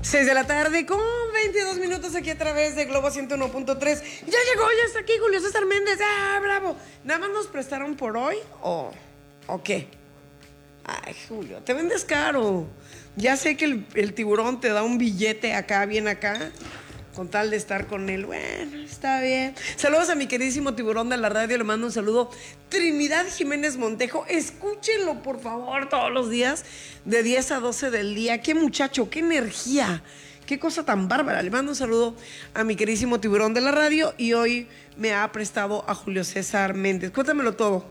6 de la tarde con 22 minutos aquí a través de Globo 101.3. Ya llegó, ya está aquí Julio César Méndez. ¡Ah, bravo! ¿Nada más nos prestaron por hoy o qué? Ay, Julio, te vendes caro. Ya sé que el tiburón te da un billete acá, bien acá, con tal de estar con él. Bueno, está bien. Saludos a mi queridísimo tiburón de la radio. Le mando un saludo. Trinidad Jiménez Montejo. Escúchenlo, por favor, todos los días, de 10 a 12 del día. Qué muchacho, qué energía. Qué cosa tan bárbara. Le mando un saludo a mi queridísimo tiburón de la radio. Y hoy me ha prestado a Julio César Méndez. Cuéntamelo todo.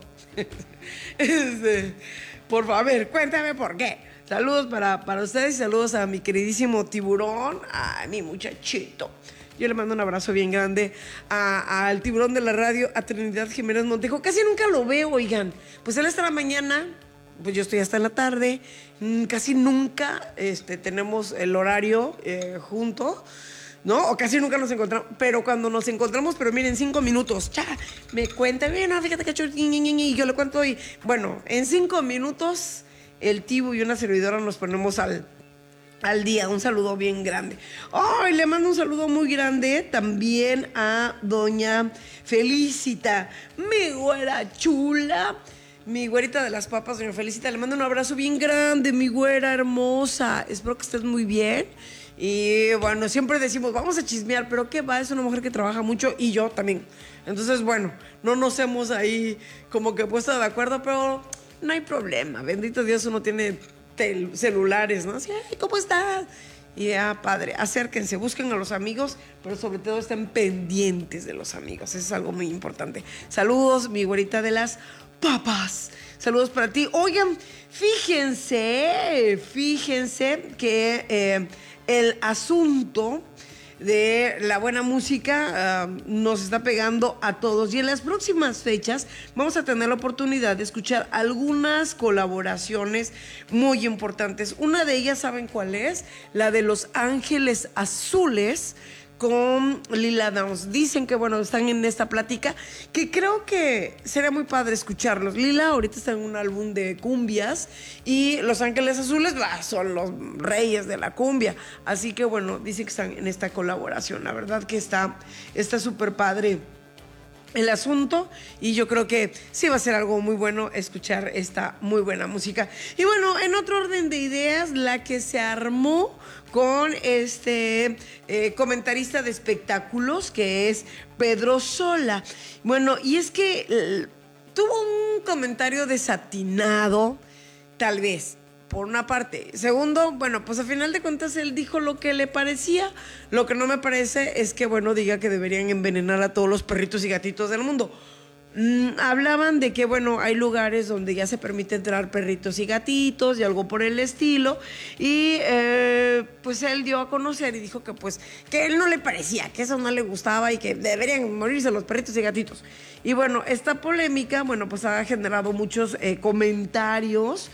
Por favor, a ver, cuéntame por qué. Saludos para ustedes y saludos a mi queridísimo tiburón, a mi muchachito. Yo le mando un abrazo bien grande al tiburón de la radio, a Trinidad Jiménez Montejo. Casi nunca lo veo, oigan. Pues él está en la mañana, pues yo estoy hasta en la tarde. Casi nunca tenemos el horario junto, ¿no? O casi nunca nos encontramos. Pero cuando nos encontramos, pero miren, 5 minutos, me cuenta, bien, no, fíjate que y yo le cuento y bueno, en 5 minutos el Tibu y una servidora nos ponemos al día. Un saludo bien grande. ¡Ay! Le mando un saludo muy grande también a doña Felicita, mi güera chula, mi güerita de las papas, doña Felicita. Le mando un abrazo bien grande, mi güera hermosa. Espero que estés muy bien. Y bueno, siempre decimos, vamos a chismear, pero ¿qué va? Es una mujer que trabaja mucho y yo también. Entonces, bueno, no nos hemos ahí como que puesto de acuerdo, pero no hay problema. Bendito Dios, uno tiene celulares, ¿no? Así, ay, ¿cómo estás? Y ya, padre, acérquense, busquen a los amigos, pero sobre todo estén pendientes de los amigos. Eso es algo muy importante. Saludos, mi güerita de las papas. Saludos para ti. Oigan, fíjense que el asunto de la buena música nos está pegando a todos, y en las próximas fechas vamos a tener la oportunidad de escuchar algunas colaboraciones muy importantes. Una de ellas, ¿saben cuál es? La de Los Ángeles Azules con Lila Downs. Dicen que, bueno, están en esta plática que creo que sería muy padre escucharlos. Lila ahorita está en un álbum de cumbias y Los Ángeles Azules son los reyes de la cumbia. Así que, bueno, dicen que están en esta colaboración. La verdad que está súper padre el asunto, y yo creo que sí va a ser algo muy bueno escuchar esta muy buena música. Y bueno, en otro orden de ideas, la que se armó con comentarista de espectáculos, que es Pedro Sola. Bueno, y es que tuvo un comentario desatinado, tal vez, por una parte. Segundo, bueno, pues a final de cuentas él dijo lo que le parecía. Lo que no me parece es que, bueno, diga que deberían envenenar a todos los perritos y gatitos del mundo. Hablaban de que, bueno, hay lugares donde ya se permite entrar perritos y gatitos y algo por el estilo. Y pues él dio a conocer y dijo que pues que a él no le parecía, que eso no le gustaba y que deberían morirse los perritos y gatitos. Y bueno, esta polémica, bueno, pues ha generado muchos comentarios